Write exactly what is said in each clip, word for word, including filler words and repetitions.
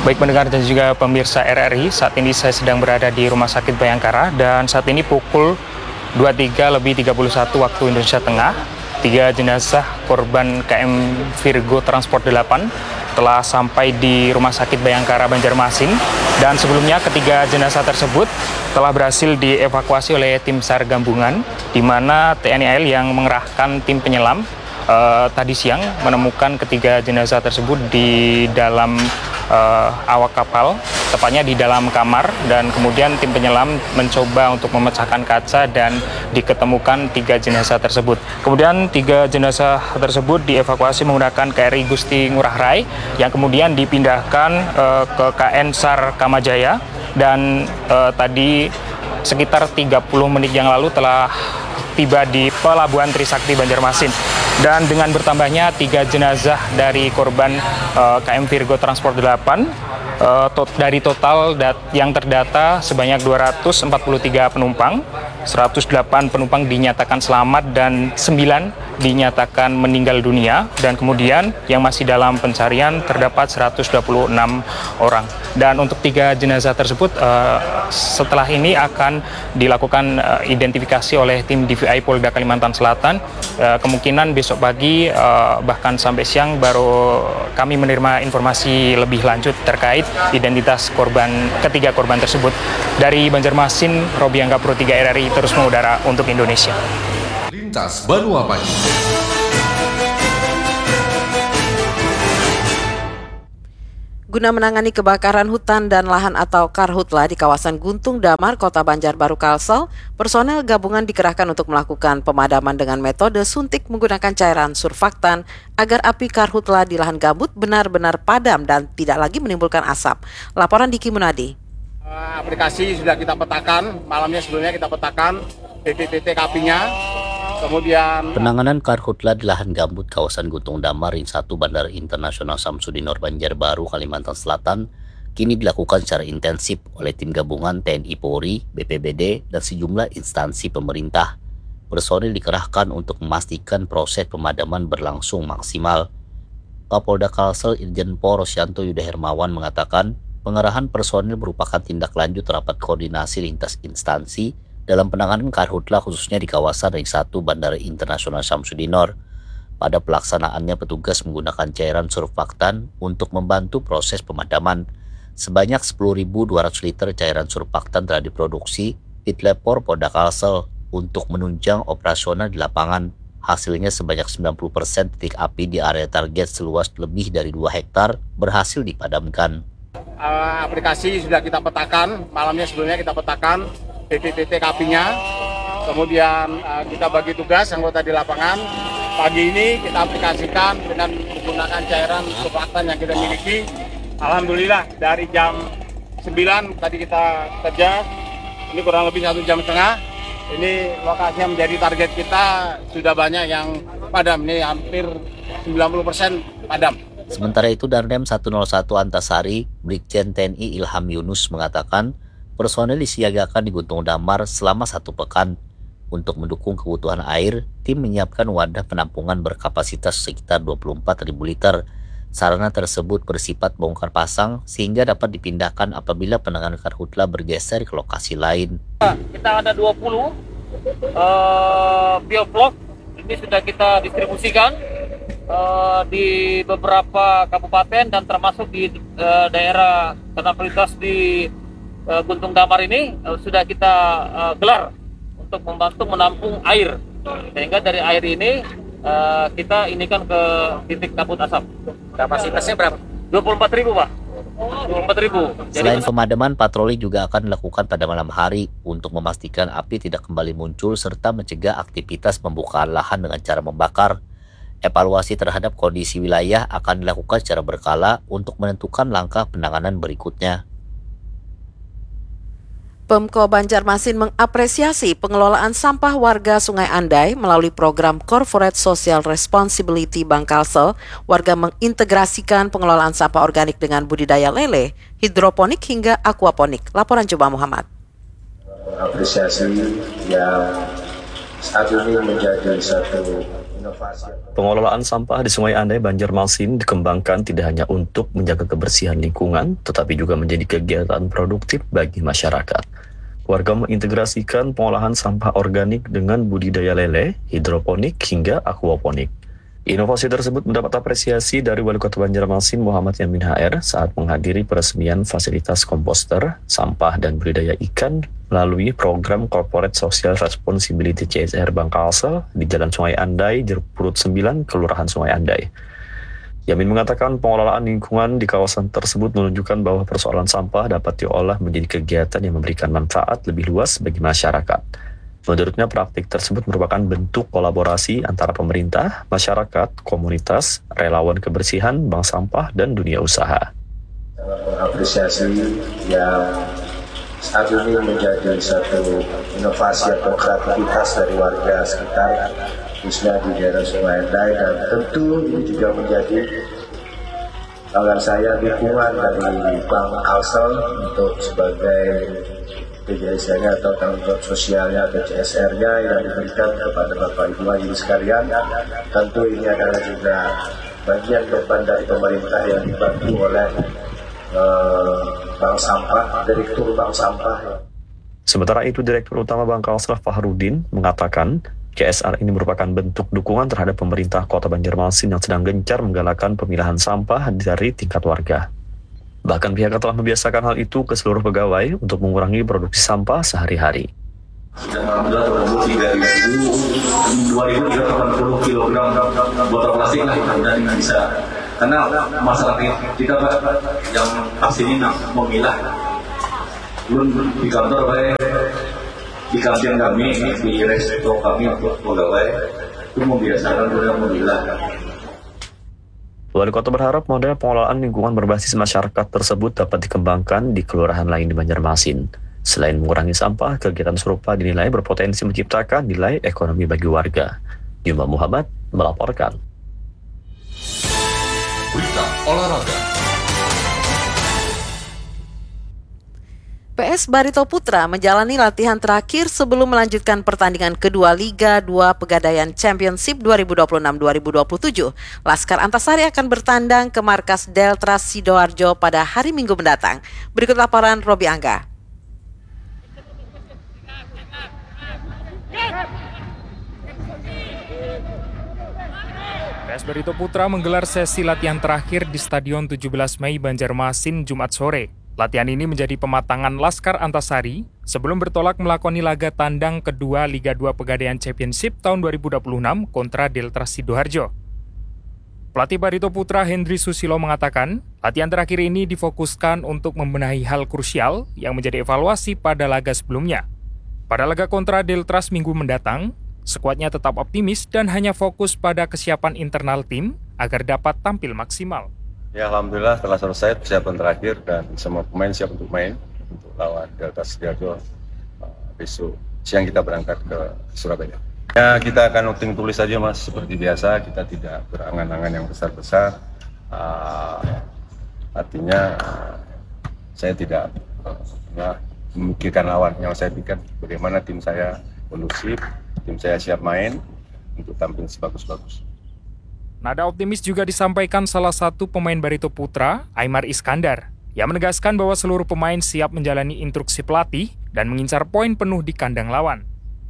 Baik pendengar dan juga pemirsa R R I, saat ini saya sedang berada di Rumah Sakit Bayangkara dan saat ini pukul dua puluh tiga lebih tiga puluh satu waktu Indonesia Tengah. Tiga jenazah korban K M Virgo Transport delapan telah sampai di Rumah Sakit Bayangkara Banjarmasin dan sebelumnya ketiga jenazah tersebut telah berhasil dievakuasi oleh tim SAR gabungan di mana T N I A L yang mengerahkan tim penyelam Uh, tadi siang menemukan ketiga jenazah tersebut di dalam uh, awak kapal, tepatnya di dalam kamar, dan kemudian tim penyelam mencoba untuk memecahkan kaca dan diketemukan tiga jenazah tersebut. Kemudian tiga jenazah tersebut dievakuasi menggunakan K R I Gusti Ngurah Rai yang kemudian dipindahkan uh, ke K N SAR Kamajaya dan uh, tadi sekitar tiga puluh menit yang lalu telah tiba di Pelabuhan Trisakti Banjarmasin. Dan dengan bertambahnya tiga jenazah dari korban uh, K M Virgo Transport delapan, uh, to dari total dat yang terdata sebanyak dua ratus empat puluh tiga penumpang, seratus delapan penumpang dinyatakan selamat dan sembilan dinyatakan meninggal dunia, dan kemudian yang masih dalam pencarian terdapat seratus dua puluh enam orang. Dan untuk tiga jenazah tersebut uh, setelah ini akan dilakukan uh, identifikasi oleh tim D V I Polda Kalimantan Selatan. Uh, kemungkinan besok pagi uh, bahkan sampai siang baru kami menerima informasi lebih lanjut terkait identitas korban ketiga korban tersebut. Dari Banjarmasin, Robi Angga Pro tiga R R I terus mengudara untuk Indonesia. Lintas Banua Pagi. Guna menangani kebakaran hutan dan lahan atau karhutla di kawasan Guntung Damar, Kota Banjarbaru, Kalsel, personel gabungan dikerahkan untuk melakukan pemadaman dengan metode suntik menggunakan cairan surfaktan agar api karhutla di lahan gambut benar-benar padam dan tidak lagi menimbulkan asap. Laporan Diki Munadi. Aplikasi sudah kita petakan, malamnya sebelumnya kita petakan titik-titik apinya. Kemudian penanganan karhutla di lahan gambut kawasan Guntung Damar Ring satu Bandara Internasional Samsudinor Banjarbaru, Kalimantan Selatan kini dilakukan secara intensif oleh tim gabungan T N I Polri, B P B D, dan sejumlah instansi pemerintah. Personil dikerahkan untuk memastikan proses pemadaman berlangsung maksimal. Kapolda Kalsel Irjen Pol Rosyanto Yuda Hermawan mengatakan pengerahan personil merupakan tindak lanjut rapat koordinasi lintas instansi dalam penanganan karhutla khususnya di kawasan Ring satu Bandara Internasional Samsudinor. Pada pelaksanaannya petugas menggunakan cairan surfaktan untuk membantu proses pemadaman. Sebanyak sepuluh ribu dua ratus liter cairan surfaktan telah diproduksi di Tlepor Polda Kalsel untuk menunjang operasional di lapangan. Hasilnya sebanyak sembilan puluh persen titik api di area target seluas lebih dari dua hektar berhasil dipadamkan. Uh, aplikasi sudah kita petakan, malamnya sebelumnya kita petakan titik-titik apinya, kemudian uh, kita bagi tugas anggota di lapangan. Pagi ini kita aplikasikan dengan menggunakan cairan surfaktan yang kita miliki. Alhamdulillah dari jam sembilan tadi kita kerja, ini kurang lebih satu jam setengah. Ini lokasi yang menjadi target kita sudah banyak yang padam, ini hampir sembilan puluh persen padam. Sementara itu Danrem seratus satu Antasari, Brigjen T N I Ilham Yunus mengatakan personel disiagakan di Guntung Damar selama satu pekan. Untuk mendukung kebutuhan air, tim menyiapkan wadah penampungan berkapasitas sekitar dua puluh empat ribu liter. Sarana tersebut bersifat bongkar pasang sehingga dapat dipindahkan apabila penanganan karhutla bergeser ke lokasi lain. Kita ada dua puluh uh, bioflok, ini sudah kita distribusikan uh, di beberapa kabupaten dan termasuk di uh, daerah tanah prioritas di uh, Guntung Damar ini uh, sudah kita uh, gelar untuk membantu menampung air, sehingga dari air ini uh, kita inikan ke titik kabut asap. Kapasitasnya berapa? dua puluh empat ribu, Pak. dua puluh empat ribu. Selain pemadaman, patroli juga akan dilakukan pada malam hari untuk memastikan api tidak kembali muncul serta mencegah aktivitas pembukaan lahan dengan cara membakar. Evaluasi terhadap kondisi wilayah akan dilakukan secara berkala untuk menentukan langkah penanganan berikutnya. Pemko Banjarmasin mengapresiasi pengelolaan sampah warga Sungai Andai melalui program Corporate Social Responsibility Bank Kalsel. Warga mengintegrasikan pengelolaan sampah organik dengan budidaya lele, hidroponik hingga aquaponik. Laporan Coba Muhammad. Apresiasi yang saat ini menjadi satu Pengelolaan sampah di Sungai Andai Banjarmasin dikembangkan tidak hanya untuk menjaga kebersihan lingkungan, tetapi juga menjadi kegiatan produktif bagi masyarakat. Warga mengintegrasikan pengolahan sampah organik dengan budidaya lele, hidroponik, hingga aquaponik. Inovasi tersebut mendapat apresiasi dari Wali Kota Banjarmasin Muhammad Yamin H R saat menghadiri peresmian fasilitas komposter, sampah dan budidaya ikan melalui program Corporate Social Responsibility C S R Bangkalsel di Jalan Sungai Andai, Jeruk Purut sembilan, Kelurahan Sungai Andai. Yamin mengatakan pengelolaan lingkungan di kawasan tersebut menunjukkan bahwa persoalan sampah dapat diolah menjadi kegiatan yang memberikan manfaat lebih luas bagi masyarakat. Menurutnya, praktik tersebut merupakan bentuk kolaborasi antara pemerintah, masyarakat, komunitas, relawan kebersihan, bank sampah, dan dunia usaha. Apresiasi yang saat ini menjadi satu inovasi atau kreativitas dari warga sekitar, khususnya di daerah Sungai Andai, dan tentu ini juga menjadi tangan saya dukungan dari Bank Kalsel untuk sebagai kegiatannya atau tanggung jawab sosialnya atau C S R-nya yang diberikan kepada Bapak Ibu Ibu sekalian. Tentu ini adalah juga bagian beban dari pemerintah yang dibantu oleh uh, Bank Sampah, Direktur Bank Sampah. Sementara itu, Direktur Utama Bank Kalsel Fahrudin mengatakan C S R ini merupakan bentuk dukungan terhadap pemerintah Kota Banjarmasin yang sedang gencar menggalakkan pemilahan sampah dari tingkat warga. Bahkan pihaknya telah membiasakan hal itu ke seluruh pegawai untuk mengurangi produksi sampah sehari-hari. Alhamdulillah produksi dari dua ribu tiga ratus delapan puluh kilogram botol plastik lah, mudah-mudahan bisa. Karena masalah kita yang pastinya memilah. Belum di kantor baik, di kantin kami, di resto kami untuk pegawai itu membiasakan sudah memilah. Wali Kota berharap model pengelolaan lingkungan berbasis masyarakat tersebut dapat dikembangkan di kelurahan lain di Banjarmasin. Selain mengurangi sampah, kegiatan serupa dinilai berpotensi menciptakan nilai ekonomi bagi warga. Yuma Muhammad melaporkan. Berita olahraga. P S Barito Putra menjalani latihan terakhir sebelum melanjutkan pertandingan kedua Liga dua Pegadaian Championship dua ribu dua puluh enam dua ribu dua puluh tujuh. Laskar Antasari akan bertandang ke markas Deltras Sidoarjo pada hari Minggu mendatang. Berikut laporan Robi Angga. P S Barito Putra menggelar sesi latihan terakhir di Stadion tujuh belas Mei Banjarmasin Jumat sore. Latihan ini menjadi pematangan Laskar Antasari sebelum bertolak melakoni laga tandang kedua Liga dua Pegadaian Championship tahun dua ribu dua puluh enam kontra Deltras Sidoarjo. Pelatih Barito Putra Hendry Susilo mengatakan, latihan terakhir ini difokuskan untuk membenahi hal krusial yang menjadi evaluasi pada laga sebelumnya. Pada laga kontra Deltras minggu mendatang, skuadnya tetap optimis dan hanya fokus pada kesiapan internal tim agar dapat tampil maksimal. Ya, alhamdulillah setelah selesai persiapan terakhir dan semua pemain siap untuk main untuk lawan Deltras Sidoarjo. Besok siang kita berangkat ke Surabaya. Ya, kita akan noting tulis saja mas, seperti biasa kita tidak berangan-angan yang besar-besar. Uh, artinya uh, saya tidak uh, memikirkan lawan, yang saya pikirkan bagaimana tim saya kondusif, tim saya siap main untuk tampil sebagus-bagus. Nada optimis juga disampaikan salah satu pemain Barito Putra, Aimar Iskandar, yang menegaskan bahwa seluruh pemain siap menjalani instruksi pelatih dan mengincar poin penuh di kandang lawan.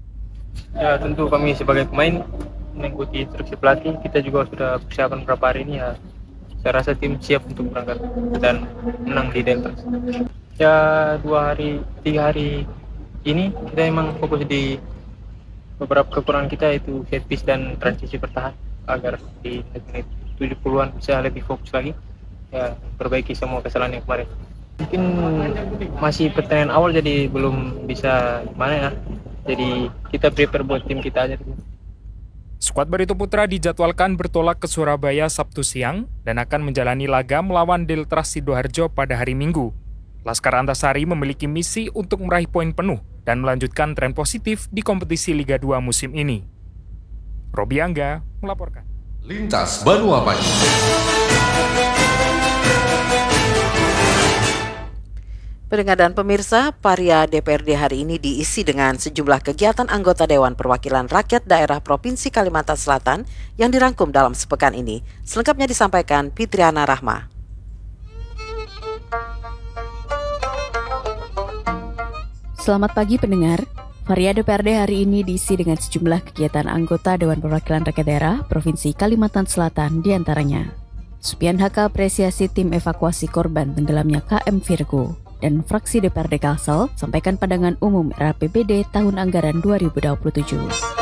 Ya, tentu kami sebagai pemain mengikuti instruksi pelatih. Kita juga sudah persiapan beberapa hari ini, ya. Saya rasa tim siap untuk berangkat dan menang di Deltras. Ya, dua hari, tiga hari ini kita memang fokus di beberapa kekurangan kita, yaitu set piece dan transisi bertahan, agar di menit tujuh puluhan bisa lebih fokus lagi, ya, perbaiki semua kesalahan yang kemarin. Mungkin masih pertandingan awal jadi belum bisa mana ya, jadi kita prepare buat tim kita aja dulu. Skuad Barito Putra dijadwalkan bertolak ke Surabaya Sabtu siang dan akan menjalani laga melawan Deltras Sidoarjo pada hari Minggu. Laskar Antasari memiliki misi untuk meraih poin penuh dan melanjutkan tren positif di kompetisi Liga dua musim ini. Robi Angga melaporkan. Lintas Banua Pagi. Pendengar dan pemirsa, Paria D P R D hari ini diisi dengan sejumlah kegiatan anggota Dewan Perwakilan Rakyat Daerah Provinsi Kalimantan Selatan yang dirangkum dalam sepekan ini. Selengkapnya disampaikan Fitriana Rahma. Selamat pagi pendengar. Paria D P R D hari ini diisi dengan sejumlah kegiatan anggota Dewan Perwakilan Rakyat Daerah Provinsi Kalimantan Selatan, diantaranya Supian H K apresiasi tim evakuasi korban tenggelamnya K M Virgo, dan fraksi D P R D Kalsel sampaikan pandangan umum R A P B D tahun anggaran dua ribu dua puluh tujuh.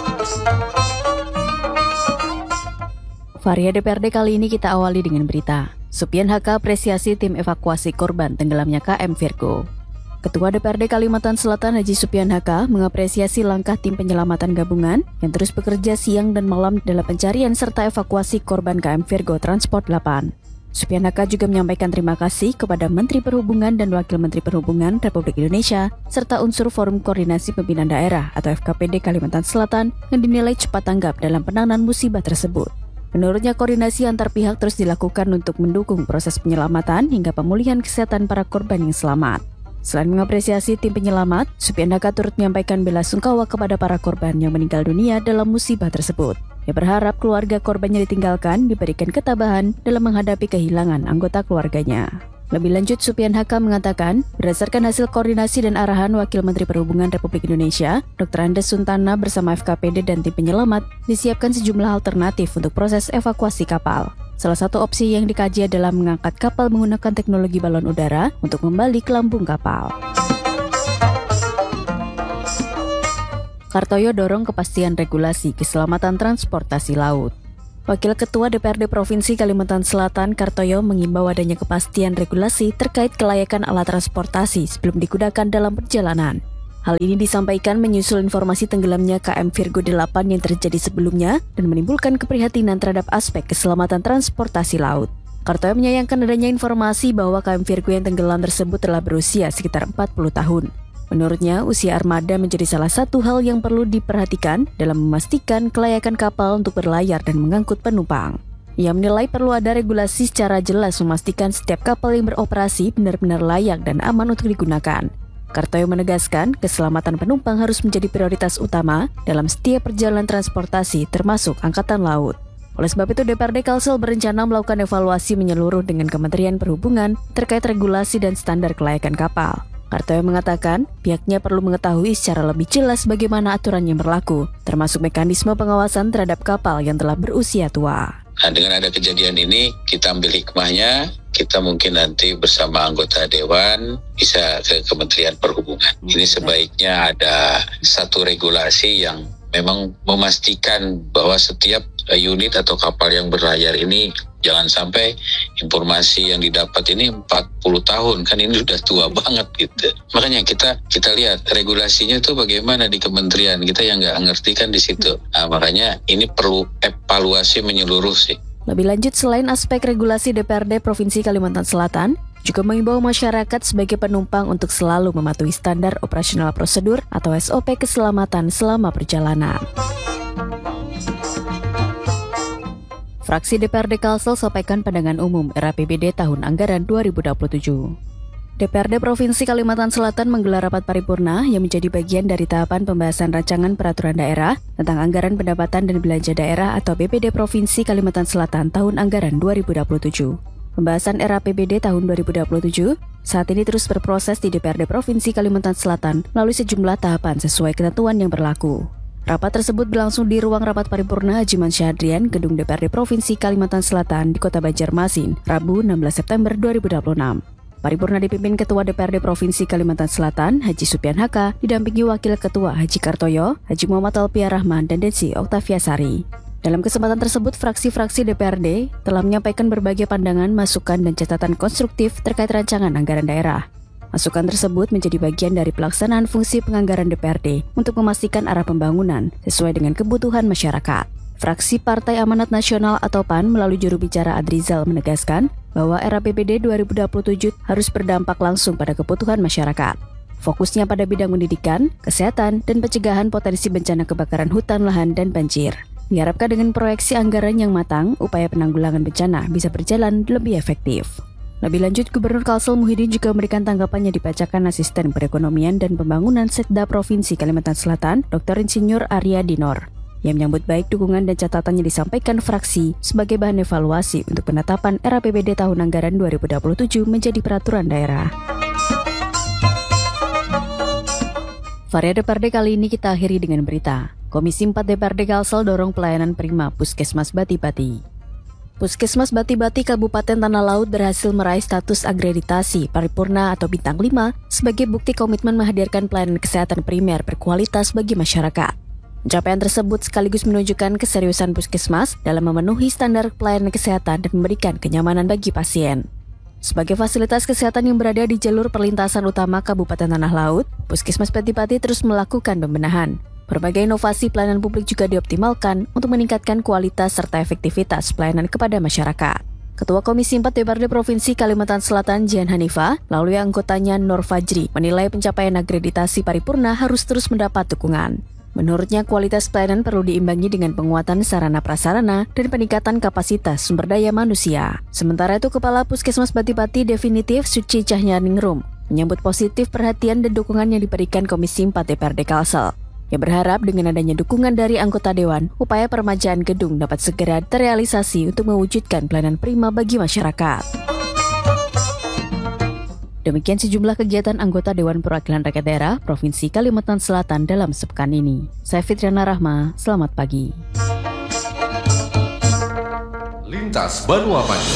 Varia D P R D kali ini kita awali dengan berita Supian H K apresiasi tim evakuasi korban tenggelamnya K M Virgo. Ketua D P R D Kalimantan Selatan Haji Supian H K mengapresiasi langkah tim penyelamatan gabungan yang terus bekerja siang dan malam dalam pencarian serta evakuasi korban K M Virgo Transport delapan. Supian H K juga menyampaikan terima kasih kepada Menteri Perhubungan dan Wakil Menteri Perhubungan Republik Indonesia serta unsur Forum Koordinasi Pimpinan Daerah atau F K P D Kalimantan Selatan yang dinilai cepat tanggap dalam penanganan musibah tersebut. Menurutnya, koordinasi antar pihak terus dilakukan untuk mendukung proses penyelamatan hingga pemulihan kesehatan para korban yang selamat. Selain mengapresiasi tim penyelamat, Supian H K turut menyampaikan bela sungkawa kepada para korban yang meninggal dunia dalam musibah tersebut. Ia berharap keluarga korban yang ditinggalkan diberikan ketabahan dalam menghadapi kehilangan anggota keluarganya. Lebih lanjut, Supian H K mengatakan, berdasarkan hasil koordinasi dan arahan Wakil Menteri Perhubungan Republik Indonesia, Doktor Andes Suntana bersama F K P D dan tim penyelamat disiapkan sejumlah alternatif untuk proses evakuasi kapal. Salah satu opsi yang dikaji adalah mengangkat kapal menggunakan teknologi balon udara untuk kembali ke lambung kapal. Kartoyo dorong kepastian regulasi keselamatan transportasi laut. Wakil Ketua D P R D Provinsi Kalimantan Selatan Kartoyo mengimbau adanya kepastian regulasi terkait kelayakan alat transportasi sebelum digunakan dalam perjalanan. Hal ini disampaikan menyusul informasi tenggelamnya K M Virgo delapan yang terjadi sebelumnya dan menimbulkan keprihatinan terhadap aspek keselamatan transportasi laut. Kartoyo menyayangkan adanya informasi bahwa K M Virgo yang tenggelam tersebut telah berusia sekitar empat puluh tahun. Menurutnya, usia armada menjadi salah satu hal yang perlu diperhatikan dalam memastikan kelayakan kapal untuk berlayar dan mengangkut penumpang. Ia menilai perlu ada regulasi secara jelas memastikan setiap kapal yang beroperasi benar-benar layak dan aman untuk digunakan. Kartoyo menegaskan, keselamatan penumpang harus menjadi prioritas utama dalam setiap perjalanan transportasi termasuk angkatan laut. Oleh sebab itu, D P R D Kalsel berencana melakukan evaluasi menyeluruh dengan Kementerian Perhubungan terkait regulasi dan standar kelayakan kapal. Kartoyo mengatakan, pihaknya perlu mengetahui secara lebih jelas bagaimana aturan yang berlaku, termasuk mekanisme pengawasan terhadap kapal yang telah berusia tua. Nah, dengan ada kejadian ini, kita ambil hikmahnya, kita mungkin nanti bersama anggota Dewan bisa ke Kementerian Perhubungan. Ini sebaiknya ada satu regulasi yang memang memastikan bahwa setiap unit atau kapal yang berlayar ini jangan sampai informasi yang didapat ini empat puluh tahun, kan ini sudah tua banget gitu. Makanya kita kita lihat regulasinya itu bagaimana di kementerian, kita yang nggak ngerti kan di situ. Nah, makanya ini perlu evaluasi menyeluruh sih. Lebih lanjut, selain aspek regulasi, D P R D Provinsi Kalimantan Selatan juga mengimbau masyarakat sebagai penumpang untuk selalu mematuhi standar operasional prosedur atau S O P keselamatan selama perjalanan. Fraksi D P R D Kalsel sampaikan pandangan umum R A P B D tahun anggaran dua ribu dua puluh tujuh. D P R D Provinsi Kalimantan Selatan menggelar rapat paripurna yang menjadi bagian dari tahapan pembahasan rancangan peraturan daerah tentang anggaran pendapatan dan belanja daerah atau B P D Provinsi Kalimantan Selatan tahun anggaran dua ribu dua puluh tujuh. Pembahasan R A P B D tahun dua ribu dua puluh tujuh saat ini terus berproses di D P R D Provinsi Kalimantan Selatan melalui sejumlah tahapan sesuai ketentuan yang berlaku. Rapat tersebut berlangsung di ruang rapat paripurna Hajiman Syahadrian, Gedung D P R D Provinsi Kalimantan Selatan di Kota Banjarmasin, Rabu enam belas September dua ribu dua puluh enam. Paripurna dipimpin Ketua D P R D Provinsi Kalimantan Selatan, Haji Supian H K, didampingi Wakil Ketua Haji Kartoyo, Haji Muhammad Alpia Rahman, dan Desi Oktaviasari. Dalam kesempatan tersebut, fraksi-fraksi D P R D telah menyampaikan berbagai pandangan, masukan, dan catatan konstruktif terkait rancangan anggaran daerah. Masukan tersebut menjadi bagian dari pelaksanaan fungsi penganggaran D P R D untuk memastikan arah pembangunan sesuai dengan kebutuhan masyarakat. Fraksi Partai Amanat Nasional atau P A N melalui juru bicara Adrizal menegaskan bahwa R A P B D dua ribu dua puluh tujuh harus berdampak langsung pada kebutuhan masyarakat. Fokusnya pada bidang pendidikan, kesehatan, dan pencegahan potensi bencana kebakaran hutan, lahan, dan banjir. Diharapkan dengan proyeksi anggaran yang matang, upaya penanggulangan bencana bisa berjalan lebih efektif. Lebih lanjut, Gubernur Kalsel Muhyiddin juga memberikan tanggapannya dibacakan Asisten Perekonomian dan Pembangunan Setda Provinsi Kalimantan Selatan, Doktor Insinyur Arya Dinor, yang menyambut baik dukungan dan catatannya disampaikan fraksi sebagai bahan evaluasi untuk penetapan R A P B D tahun anggaran dua ribu dua puluh tujuh menjadi peraturan daerah. Variade D P R D kali ini kita akhiri dengan berita. Komisi empat D P R D Kalsel dorong pelayanan prima Puskesmas Bati-Bati. Puskesmas Bati-Bati Kabupaten Tanah Laut berhasil meraih status akreditasi paripurna atau bintang lima sebagai bukti komitmen menghadirkan pelayanan kesehatan primer berkualitas bagi masyarakat. Pencapaian tersebut sekaligus menunjukkan keseriusan puskesmas dalam memenuhi standar pelayanan kesehatan dan memberikan kenyamanan bagi pasien. Sebagai fasilitas kesehatan yang berada di jalur perlintasan utama Kabupaten Tanah Laut, Puskesmas Bati-Bati terus melakukan pembenahan. Berbagai inovasi pelayanan publik juga dioptimalkan untuk meningkatkan kualitas serta efektivitas pelayanan kepada masyarakat. Ketua Komisi empat D P R D Provinsi Kalimantan Selatan Jihan Hanifah, melalui anggotanya Nur Fajri, menilai pencapaian akreditasi paripurna harus terus mendapat dukungan. Menurutnya, kualitas pelayanan perlu diimbangi dengan penguatan sarana prasarana dan peningkatan kapasitas sumber daya manusia. Sementara itu, Kepala Puskesmas Bati-Bati Definitif Suci Cahnyaningrum menyambut positif perhatian dan dukungan yang diberikan Komisi empat D P R D Kalsel. Ia berharap dengan adanya dukungan dari anggota Dewan, upaya peremajaan gedung dapat segera terrealisasi untuk mewujudkan pelayanan prima bagi masyarakat. Demikian sejumlah kegiatan anggota Dewan Perwakilan Rakyat Daerah Provinsi Kalimantan Selatan dalam sepekan ini. Saya Fitriana Rahma, selamat pagi. Lintas Banua Pagi.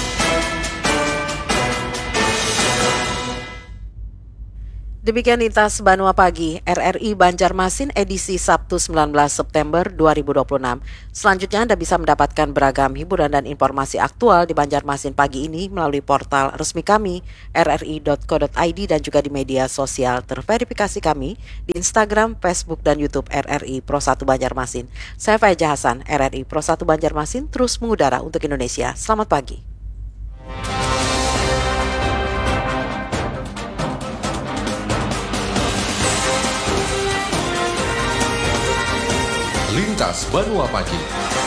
Demikian Lintas Banua Pagi, R R I Banjarmasin edisi Sabtu sembilan belas September dua ribu dua puluh enam. Selanjutnya Anda bisa mendapatkan beragam hiburan dan informasi aktual di Banjarmasin pagi ini melalui portal resmi kami r r i dot co dot i d dan juga di media sosial terverifikasi kami di Instagram, Facebook, dan YouTube R R I Pro satu Banjarmasin. Saya Faiza Hasan, R R I Pro satu Banjarmasin terus mengudara untuk Indonesia. Selamat pagi. Lintas Banua Pagi.